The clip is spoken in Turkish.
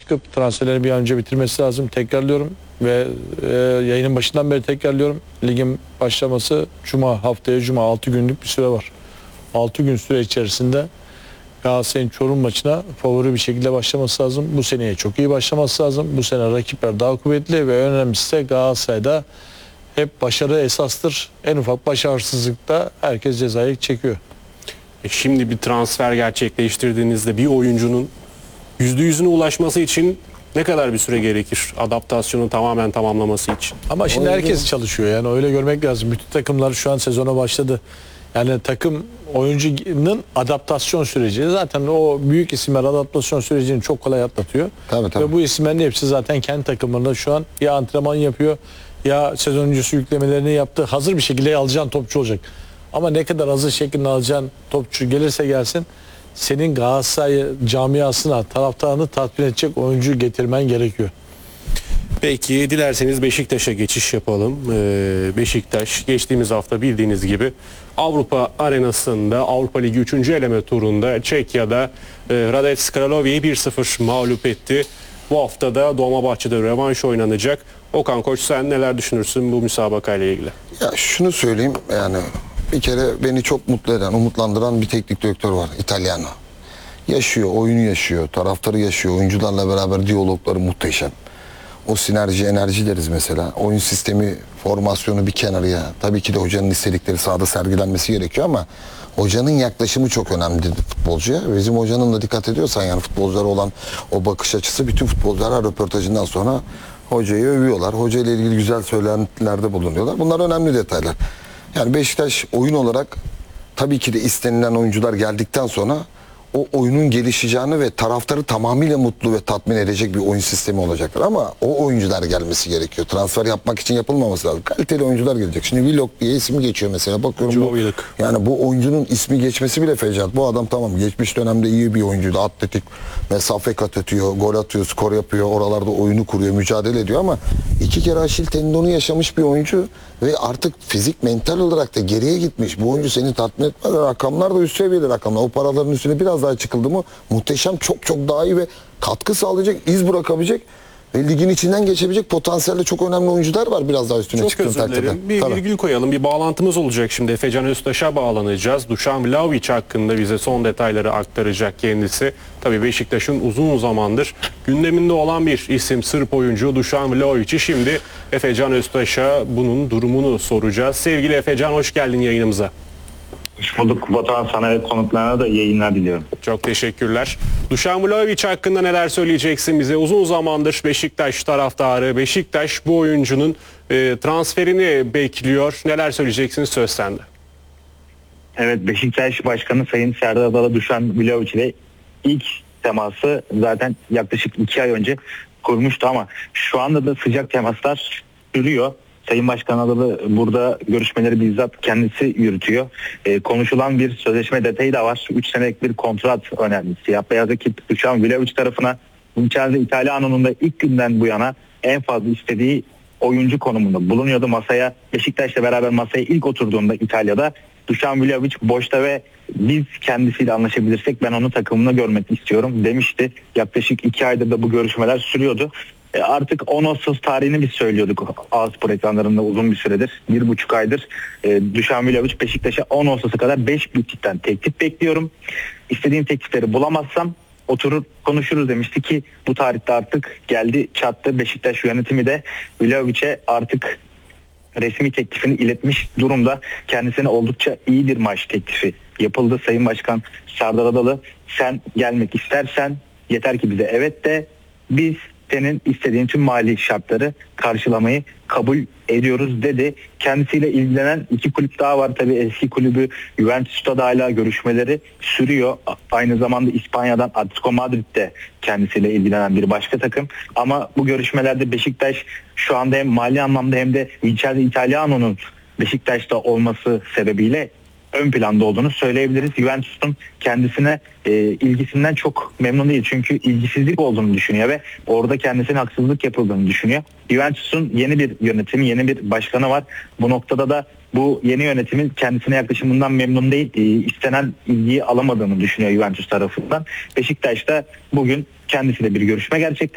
çıkıp transferleri bir an önce bitirmesi lazım. Tekrarlıyorum ve yayının başından beri tekrarlıyorum. Ligin başlaması haftaya Cuma 6 günlük bir süre var. 6 gün süre içerisinde Galatasaray'ın Çorum maçına favori bir şekilde başlaması lazım. Bu seneye çok iyi başlaması lazım. Bu sene rakipler daha kuvvetli ve en önemlisi de Galatasaray'da hep başarı esastır. En ufak başarısızlıkta herkes cezayı çekiyor. Şimdi bir transfer gerçekleştirdiğinizde bir oyuncunun %100'üne ulaşması için ne kadar bir süre gerekir? Adaptasyonu tamamen tamamlaması için. Ama şimdi herkes çalışıyor, yani öyle görmek lazım. Bütün takımlar şu an sezona başladı. Yani takım oyuncunun adaptasyon süreci, zaten o büyük isimler adaptasyon sürecini çok kolay atlatıyor. Tabii. Ve bu isimlerin hepsi zaten kendi takımlarında şu an ya antrenman yapıyor ya sezon öncesi yüklemelerini yaptı. Hazır bir şekilde alacağın topçu olacak. Ama ne kadar hazır şekilde alacağın topçu gelirse gelsin, senin Galatasaray camiasına, taraftarını tatmin edecek oyuncu getirmen gerekiyor. Peki dilerseniz Beşiktaş'a geçiş yapalım. Beşiktaş geçtiğimiz hafta bildiğiniz gibi Avrupa arenasında Avrupa Ligi 3. eleme turunda Çekya'da Hradec Kralovi'yi 1-0 mağlup etti. Bu hafta da Dolmabahçe'de rövanş oynanacak. Okan Koç, sen neler düşünürsün bu müsabakayla ilgili? Ya şunu söyleyeyim, yani bir kere beni çok mutlu eden, umutlandıran bir teknik direktör var, İtalyano. Yaşıyor, oyunu yaşıyor, taraftarı yaşıyor, oyuncularla beraber diyalogları muhteşem. O sinerji, enerji deriz mesela. Oyun sistemi, formasyonu bir kenarıya. Tabii ki de hocanın istedikleri sahada sergilenmesi gerekiyor ama hocanın yaklaşımı çok önemli futbolcuya. Bizim hocanın da dikkat ediyorsan, yani futbolculara olan o bakış açısı, bütün futbolcular her röportajından sonra hocayı övüyorlar. Hoca ile ilgili güzel söylentilerde bulunuyorlar. Bunlar önemli detaylar. Yani Beşiktaş oyun olarak tabii ki de istenilen oyuncular geldikten sonra o oyunun gelişeceğini ve taraftarı tamamıyla mutlu ve tatmin edecek bir oyun sistemi olacaktır. Ama o oyuncular gelmesi gerekiyor. Transfer yapmak için yapılmaması lazım. Kaliteli oyuncular gelecek. Şimdi Willock diye ismi geçiyor mesela. Bakıyorum yani bu oyuncunun ismi geçmesi bile fecaat. Bu adam tamam, geçmiş dönemde iyi bir oyuncuydu. Atletik, mesafe kat atıyor, gol atıyor, skor yapıyor. Oralarda oyunu kuruyor, mücadele ediyor ama 2 kere Aşil tendonu yaşamış bir oyuncu ve artık fizik, mental olarak da geriye gitmiş. Bu oyuncu seni tatmin etmez. Rakamlar da üst seviyeli rakamlar. O paraların üstüne biraz daha çıkıldı mı muhteşem, çok daha iyi ve katkı sağlayacak, iz bırakabilecek ve ligin içinden geçebilecek potansiyelde çok önemli oyuncular var, biraz daha üstüne çıktığın takdirde. Çok özür dilerim. Bir virgül koyalım. Bir bağlantımız olacak şimdi. Efecan Öztaş'a bağlanacağız. Dušan Vlahović hakkında bize son detayları aktaracak kendisi. Tabii Beşiktaş'ın uzun zamandır gündeminde olan bir isim, Sırp oyuncu Dušan Vlahović'i şimdi Efecan Öztaş'a bunun durumunu soracağız. Sevgili Efecan, hoş geldin yayınımıza. Hoş bulduk. Batuhan, sana ve konuklarına da yayınlar diliyorum. Çok teşekkürler. Dušan Vlahović hakkında neler söyleyeceksin bize? Uzun zamandır Beşiktaş taraftarı, Beşiktaş bu oyuncunun transferini bekliyor. Neler söyleyeceksiniz? Söz sende. Evet, Beşiktaş Başkanı Sayın Serdar Adalı Dušan Vlahović ile ilk teması zaten yaklaşık 2 ay önce kurmuştu ama şu anda da sıcak temaslar sürüyor. Sayın Başkan Adalı burada görüşmeleri bizzat kendisi yürütüyor. Konuşulan bir sözleşme detayı da var. 3 senelik bir kontrat önemli. Siyah beyaz ekip Dušan Vlahović tarafına içeride İtalyano'nun da ilk günden bu yana en fazla istediği oyuncu konumunda bulunuyordu. Masaya, Beşiktaş'la beraber masaya ilk oturduğunda İtalya'da Dušan Vlahović boşta ve biz kendisiyle anlaşabilirsek ben onu takımımda görmek istiyorum demişti. Yaklaşık 2 aydır da bu görüşmeler sürüyordu. Artık 10 Ağustos tarihini biz söylüyorduk A-Spor ekranlarında uzun bir süredir. 1,5 aydır Dušan Vlahović Beşiktaş'a 10 Ağustos'a kadar 5 buçuktan teklif bekliyorum. İstediğim teklifleri bulamazsam oturur konuşuruz demişti ki bu tarihte artık geldi çattı. Beşiktaş yönetimi de Vlahović'e artık resmi teklifini iletmiş durumda. Kendisine oldukça iyi bir maaş teklifi yapıldı. Sayın Başkan Serdar Adalı, sen gelmek istersen yeter ki bize evet de, biz senin istediğin tüm mali şartları karşılamayı kabul ediyoruz dedi. Kendisiyle ilgilenen 2 kulüp daha var. Tabii eski kulübü Juventus'ta da hala görüşmeleri sürüyor. Aynı zamanda İspanya'dan Atletico Madrid'de kendisiyle ilgilenen bir başka takım. Ama bu görüşmelerde Beşiktaş şu anda hem mali anlamda hem de Vincenzo Italiano'nun Beşiktaş'ta olması sebebiyle ön planda olduğunu söyleyebiliriz. Juventus'un kendisine ilgisinden çok memnun değil. Çünkü ilgisizlik olduğunu düşünüyor ve orada kendisine haksızlık yapıldığını düşünüyor. Juventus'un yeni bir yönetimi, yeni bir başkanı var. Bu noktada da bu yeni yönetimin kendisine yaklaşımından memnun değil. İstenen ilgiyi alamadığını düşünüyor Juventus tarafından. Beşiktaş'ta bugün kendisiyle bir görüşme gerçekleşti.